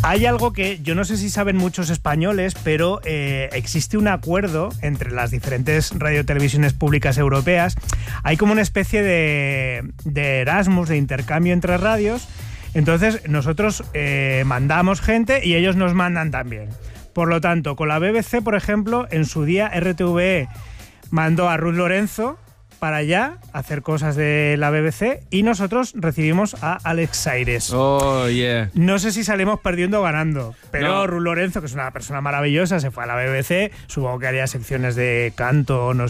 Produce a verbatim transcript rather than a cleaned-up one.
Hay algo que yo no sé si saben muchos españoles, pero eh, existe un acuerdo entre las diferentes radiotelevisiones públicas europeas. Hay como una especie de, de Erasmus, de intercambio entre radios. Entonces nosotros eh, mandamos gente y ellos nos mandan también. Por lo tanto, con la B B C, por ejemplo, en su día R T V E mandó a Ruth Lorenzo para allá hacer cosas de la B B C y nosotros recibimos a Alex Saires. Oh, yeah. No sé si salimos perdiendo o ganando, pero No. Ruth Lorenzo, que es una persona maravillosa, se fue a la B B C, supongo que haría secciones de canto, no